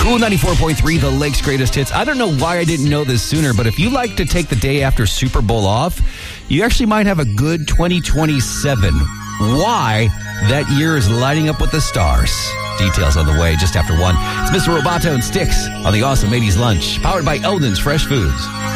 Cool 94.3, the Lake's greatest hits. I don't know why I didn't know this sooner, but if you like to take the day after Super Bowl off, you actually might have a good 2027. Why? That year is lighting up with the stars. Details on the way just after 1. It's Mr. Roboto and Sticks on the Awesome 80s Lunch, powered by Eldon's Fresh Foods.